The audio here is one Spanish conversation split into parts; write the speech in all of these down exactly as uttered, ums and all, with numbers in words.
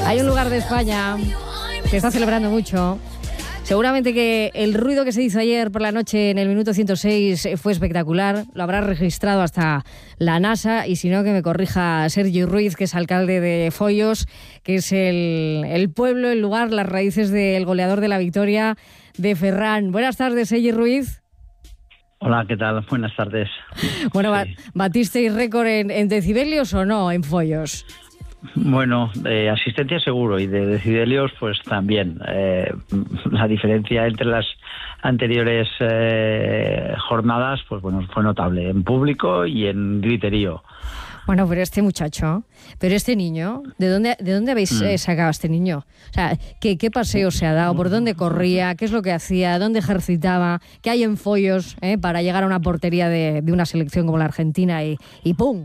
Hay un lugar de España que está celebrando mucho. Seguramente que el ruido que se hizo ayer por la noche en el minuto ciento seis fue espectacular. Lo habrá registrado hasta la NASA, y si no, que me corrija Sergi Ruiz, que es alcalde de Foios, que es el, el pueblo, el lugar, las raíces del goleador de la victoria de Ferran. Buenas tardes, Sergi Ruiz. Hola, ¿qué tal? Buenas tardes. Bueno, sí. ¿batisteis récord en, en decibelios o no en Foios? Bueno, de asistencia seguro, y de decibelios pues también. Eh, la diferencia entre las anteriores eh, jornadas pues bueno, fue notable en público y en griterío. Bueno, pero este muchacho, pero este niño, ¿de dónde, de dónde habéis eh, sacado a este niño? O sea, ¿qué, qué paseo se ha dado? ¿Por dónde corría? ¿Qué es lo que hacía? ¿Dónde ejercitaba? ¿Qué hay en Foios eh, para llegar a una portería de, de una selección como la Argentina y, y ¡pum!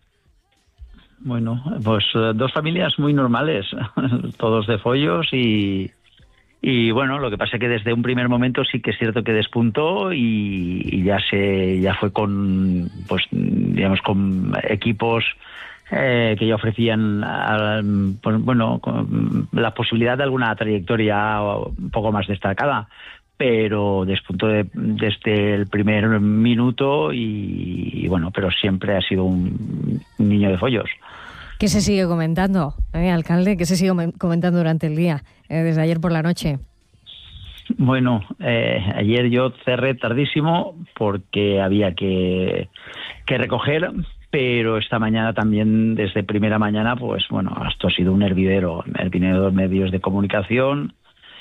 Bueno, pues dos familias muy normales, todos de Foios, y, y bueno, lo que pasa es que desde un primer momento sí que es cierto que despuntó y, y ya se ya fue con pues digamos con equipos eh, que ya ofrecían pues, bueno con la posibilidad de alguna trayectoria un poco más destacada, pero despuntó de, desde el primer minuto y, y bueno, pero siempre ha sido un niño de Foios. ¿Qué se sigue comentando, eh, alcalde? ¿Qué se sigue comentando durante el día, eh, desde ayer por la noche? Bueno, eh, ayer yo cerré tardísimo porque había que, que recoger, pero esta mañana también, desde primera mañana, pues bueno, esto ha sido un hervidero, hervidero de medios de comunicación.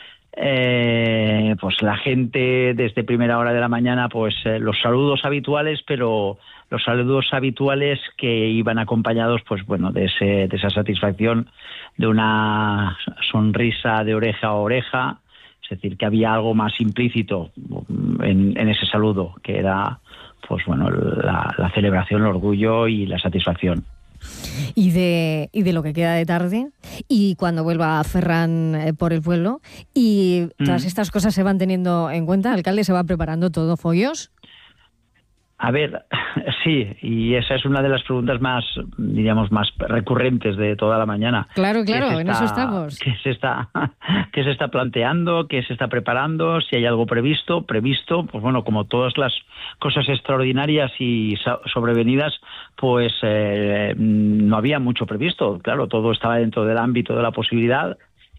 Eh, pues la gente desde primera hora de la mañana, pues eh, los saludos habituales, pero los saludos habituales que iban acompañados, pues bueno, de ese, de esa satisfacción, de una sonrisa de oreja a oreja, es decir, que había algo más implícito en, en ese saludo, que era, pues bueno, la, la celebración, el orgullo y la satisfacción. Y de, y de lo que queda de tarde, y cuando vuelva Ferran eh, por el pueblo, y todas mm. estas cosas se van teniendo en cuenta. ¿Alcalde, se va preparando todo Foios? A ver, sí, y esa es una de las preguntas más, diríamos, más recurrentes de toda la mañana. Claro, claro, está, en eso estamos. ¿Qué se está, qué se está planteando? ¿Qué se está preparando? Si hay algo previsto, previsto, pues bueno, como todas las cosas extraordinarias y sobrevenidas, pues eh, no había mucho previsto. Claro, todo estaba dentro del ámbito de la posibilidad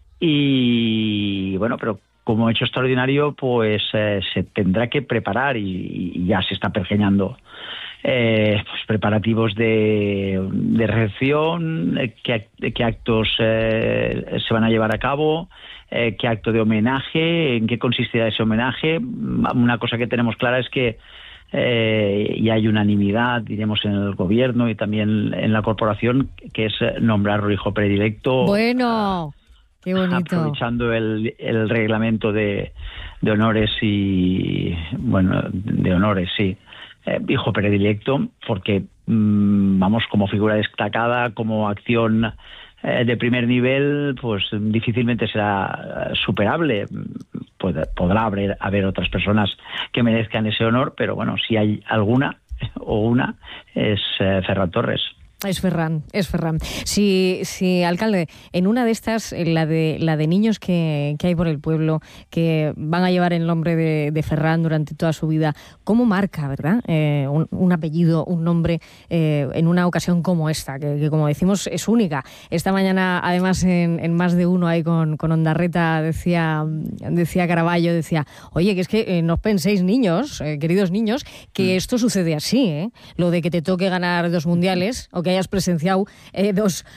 y bueno, pero como hecho extraordinario, pues eh, se tendrá que preparar y, y ya se está pergeñando eh, pues preparativos de, de recepción, eh, qué, qué actos eh, se van a llevar a cabo, eh, qué acto de homenaje, en qué consistirá ese homenaje. Una cosa que tenemos clara es que eh, y hay unanimidad, diremos, en el gobierno y también en la corporación, que es nombrarlo hijo predilecto. Bueno. Qué bonito. Aprovechando el, el reglamento de, de honores y, bueno, de honores, sí, eh, hijo predilecto, porque, mmm, vamos, como figura destacada, como acción eh, de primer nivel, pues difícilmente será superable. Pod- podrá haber, haber otras personas que merezcan ese honor, pero bueno, si hay alguna o una, es eh, Ferran Torres. Es Ferran, es Ferran. Si, si, alcalde, en una de estas, la de la de niños que, que hay por el pueblo, que van a llevar el nombre de, de Ferran durante toda su vida, ¿cómo marca, verdad? Eh, un, un apellido, un nombre eh, en una ocasión como esta, que, que como decimos es única. Esta mañana, además, en, en Más de Uno, ahí con, con Ondarreta, decía, decía Caraballo, decía, oye, que es que eh, no penséis, niños, eh, queridos niños, que esto sucede así, ¿eh? Lo de que te toque ganar dos mundiales o que hayas presenciado eh, dos